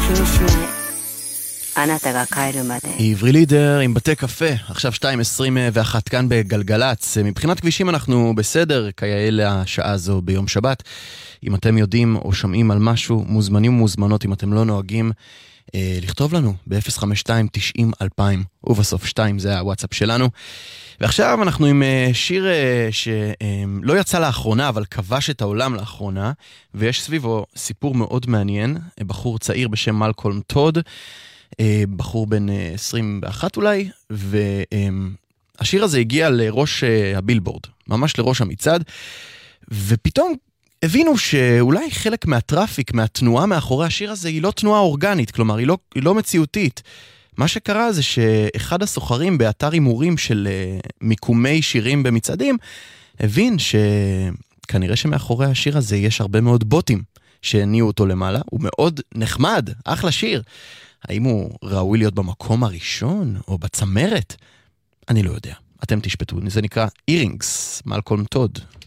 しないあなたが帰るまで עברי לידר עם בתי קפה, עכשיו 2:21 כאן בגלגלץ. מבחינת כבישים אנחנו בסדר, כיאה לשעה הזו ביום שבת. אם אתם יודעים או שומעים על משהו, מוזמנים ומוזמנות, אם אתם לא נוהגים, לכתוב לנו ב-052-90-2000, ובסוף 2 זה הוואטסאפ שלנו. ועכשיו אנחנו עם שיר שלא יצא לאחרונה, אבל כבש את העולם לאחרונה, ויש סביבו סיפור מאוד מעניין, בחור צעיר בשם מלקולם טוד, בחור בן 21 אולי, והשיר הזה הגיע לראש הבילבורד, ממש לראש המצעד, ופתאום הבינו שאולי חלק מהטראפיק, מהתנועה מאחורי השיר הזה, היא לא תנועה אורגנית, כלומר, היא לא מציאותית. מה שקרה זה שאחד הסוחרים באתר אימורים של מיקומי שירים במצעדים, הבין שכנראה שמאחורי השיר הזה יש הרבה מאוד בוטים שהניעו אותו למעלה, הוא מאוד נחמד, אחלה שיר. האם הוא ראוי להיות במקום הראשון או בצמרת? אני לא יודע. אתם תשפטו. זה נקרא Earrings, מלקולם טוד.